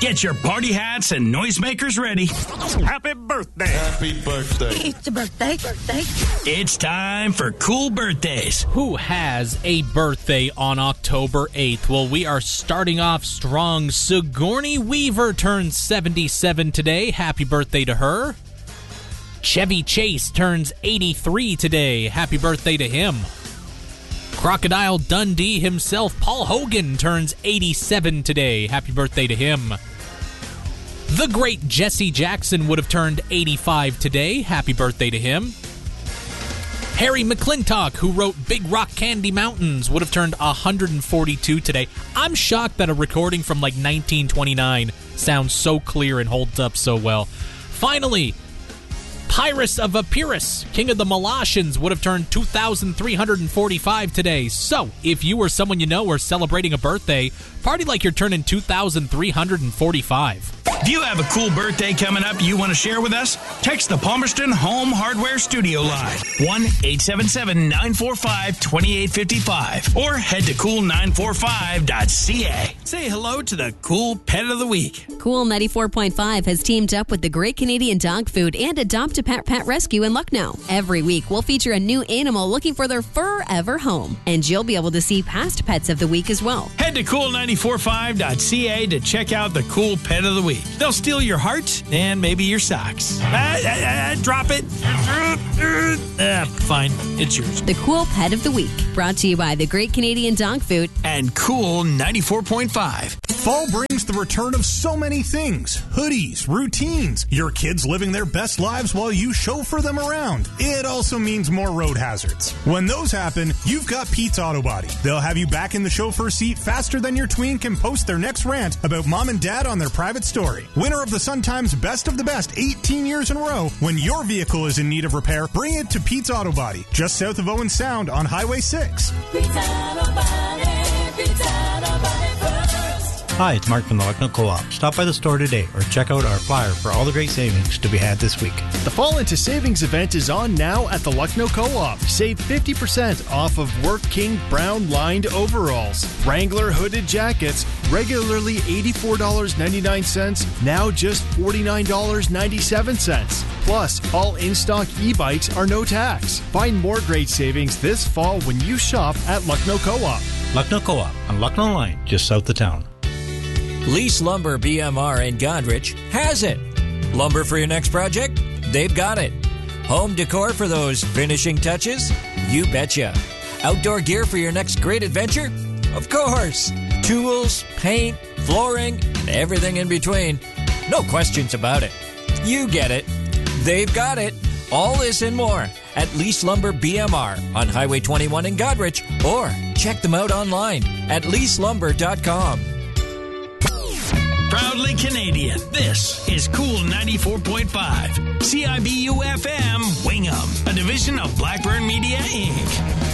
Get your party hats and noisemakers ready. Happy birthday. Happy birthday. It's a birthday. It's time for Cool Birthdays. Who has a birthday on October 8th? Well, we are starting off strong. Sigourney Weaver turns 77 today. Happy birthday to her. Chevy Chase turns 83 today. Happy birthday to him. Crocodile Dundee himself, Paul Hogan, turns 87 today. Happy birthday to him. The great Jesse Jackson would have turned 85 today. Happy birthday to him. Harry McClintock, who wrote Big Rock Candy Mountains, would have turned 142 today. I'm shocked that a recording from like 1929 sounds so clear and holds up so well. Finally, Pyrrhus of Epirus, king of the Molossians, would have turned 2,345 today. So, if you or someone you know are celebrating a birthday, party like you're turning 2,345. If you have a cool birthday coming up you want to share with us, text the Palmerston Home Hardware Studio line, 1-877-945-2855, or head to cool945.ca. Say hello to the Cool Pet of the Week. Cool 94.5 has teamed up with the Great Canadian Dog Food and Adopt a Pet Rescue in Lucknow. Every week, we'll feature a new animal looking for their forever home, and you'll be able to see past pets of the week as well. Head to cool945.ca to check out the Cool Pet of the Week. They'll steal your heart and maybe your socks. Drop it. Fine. It's yours. The Cool Pet of the Week, brought to you by the Great Canadian Dog Food and Cool 94.5. Fall brings the return of so many things. Hoodies, routines, your kids living their best lives while you chauffeur them around. It also means more road hazards. When those happen, you've got Pete's Auto Body. They'll have you back in the chauffeur seat faster than your tween can post their next rant about mom and dad on their private story. Winner of the Sun-Times Best of the Best 18 years in a row, when your vehicle is in need of repair, bring it to Pete's Auto Body, just south of Owen Sound on Highway 6. Pete's Auto Body, Pete's Auto Body first. Hi, it's Mark from the Lucknow Co-op. Stop by the store today or check out our flyer for all the great savings to be had this week. The Fall Into Savings event is on now at the Lucknow Co-op. Save 50% off of Work King brown lined overalls. Wrangler hooded jackets, regularly $84.99, now just $49.97. Plus, all in-stock e-bikes are no tax. Find more great savings this fall when you shop at Lucknow Co-op. Lucknow Co-op on Lucknow Line, just south of town. Lease Lumber BMR in Godrich has it. Lumber for your next project? They've got it. Home decor for those finishing touches? You betcha. Outdoor gear for your next great adventure? Of course. Tools, paint, flooring, and everything in between. No questions about it. You get it. They've got it. All this and more at Lease Lumber BMR on Highway 21 in Godrich, or check them out online at leaselumber.com. Proudly Canadian, this is Cool 94.5. CIBU-FM, Wingham, a division of Blackburn Media, Inc.